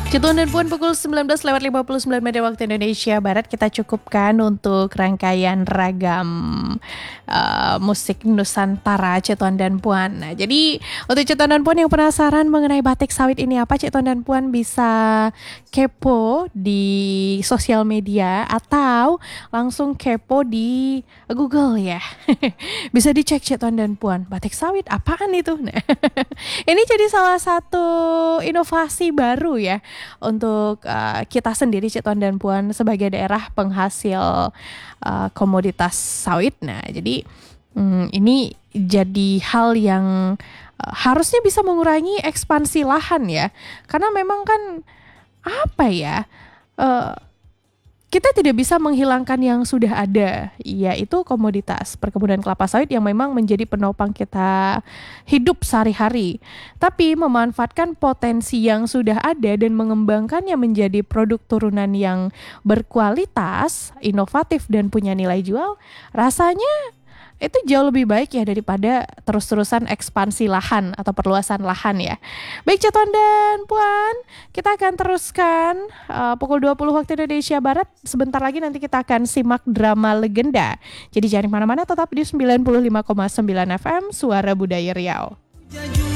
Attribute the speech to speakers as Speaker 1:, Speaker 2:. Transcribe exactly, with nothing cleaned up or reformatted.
Speaker 1: Cetuan dan Puan pukul sembilan belas lewat lima puluh sembilan menit waktu Indonesia Barat. Kita cukupkan untuk rangkaian ragam uh, musik Nusantara Cetuan dan Puan. Nah, jadi untuk Cetuan dan Puan yang penasaran mengenai batik sawit ini apa, Cetuan dan Puan bisa kepo di sosial media atau langsung kepo di Google ya. Bisa dicek Cetuan dan Puan, batik sawit apaan itu? Nah, ini jadi salah satu inovasi baru ya untuk uh, kita sendiri Cetuan dan Puan sebagai daerah penghasil uh, komoditas sawit. Nah, jadi hmm, ini jadi hal yang uh, harusnya bisa mengurangi ekspansi lahan ya, karena memang kan apa ya, uh, kita tidak bisa menghilangkan yang sudah ada, yaitu komoditas perkebunan kelapa sawit yang memang menjadi penopang kita hidup sehari-hari. Tapi memanfaatkan potensi yang sudah ada dan mengembangkannya menjadi produk turunan yang berkualitas, inovatif dan punya nilai jual, rasanya itu jauh lebih baik ya daripada terus-terusan ekspansi lahan atau perluasan lahan ya. Baik Cetuan dan Puan, kita akan teruskan uh, pukul dua puluh waktu Indonesia Barat. Sebentar lagi nanti kita akan simak drama legenda. Jadi jangan kemana-mana, tetap di sembilan puluh lima koma sembilan F M Suara Budaya Riau.